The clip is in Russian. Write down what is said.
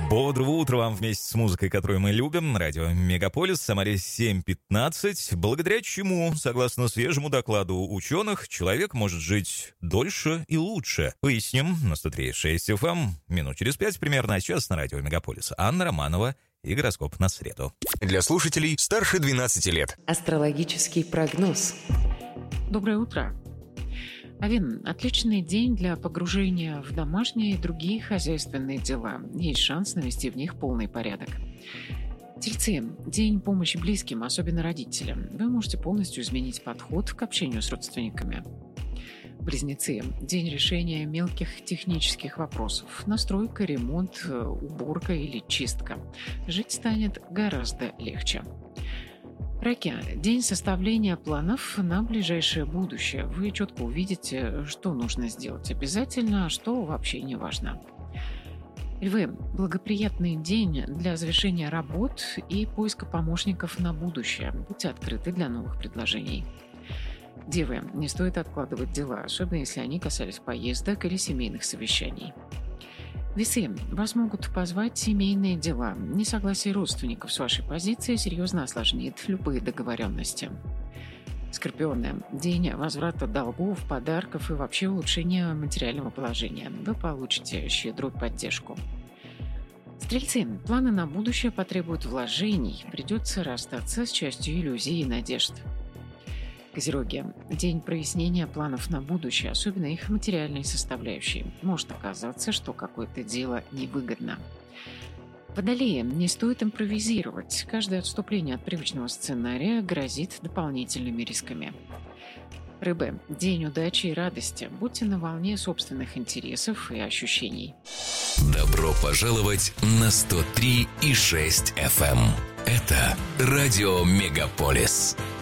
Бодрого утра вам вместе с музыкой, которую мы любим. Радио Мегаполис, Самаре 7:15. Благодаря чему, согласно свежему докладу ученых, человек может жить дольше и лучше. Поясним на 103.6 FM минут через 5 примерно, а сейчас на радио Мегаполис. Анна Романова и гороскоп на среду. Для слушателей старше 12 лет. Астрологический прогноз. Доброе утро. Овен, отличный день для погружения в домашние и другие хозяйственные дела. Есть шанс навести в них полный порядок. Тельцы, день помощи близким, особенно родителям. Вы можете полностью изменить подход к общению с родственниками. Близнецы, день решения мелких технических вопросов. Настройка, ремонт, уборка или чистка. Жить станет гораздо легче. Раки, день составления планов на ближайшее будущее. Вы четко увидите, что нужно сделать обязательно, а что вообще не важно. Львы, благоприятный день для завершения работ и поиска помощников на будущее. Будьте открыты для новых предложений. Девы, не стоит откладывать дела, особенно если они касались поездок или семейных совещаний. Весы, вас могут позвать семейные дела. Несогласие родственников с вашей позицией серьезно осложнит любые договоренности. Скорпионы, день возврата долгов, подарков и вообще улучшения материального положения. Вы получите щедрую поддержку. Стрельцы, планы на будущее потребуют вложений. Придется расстаться с частью иллюзий и надежд. Козероги, день прояснения планов на будущее, особенно их материальной составляющей. Может оказаться, что какое-то дело невыгодно. Водолеи, не стоит импровизировать. Каждое отступление от привычного сценария грозит дополнительными рисками. Рыбы, день удачи и радости. Будьте на волне собственных интересов и ощущений. Добро пожаловать на 103.6 FM. Это Радио Мегаполис.